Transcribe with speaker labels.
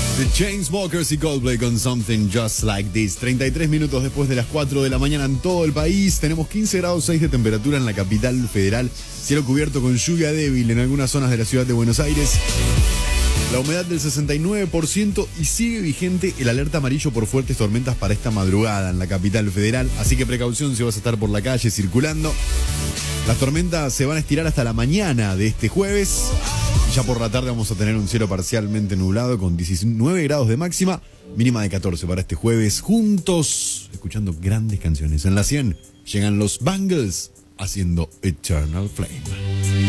Speaker 1: The Chainsmokers y Coldplay con Something Just Like This. 33 minutos después de las 4 de la mañana en todo el país. Tenemos 15 grados 6 de temperatura en la capital federal. Cielo cubierto con lluvia débil en algunas zonas de la ciudad de Buenos Aires. La humedad del 69% y sigue vigente el alerta amarillo por fuertes tormentas para esta madrugada en la capital federal. Así que precaución si vas a estar por la calle circulando. Las tormentas se van a estirar hasta la mañana de este jueves. Ya por la tarde vamos a tener un cielo parcialmente nublado con 19 grados de máxima, mínima de 14 para este jueves. Juntos, escuchando grandes canciones. En la 100 llegan los Bangles haciendo Eternal Flame.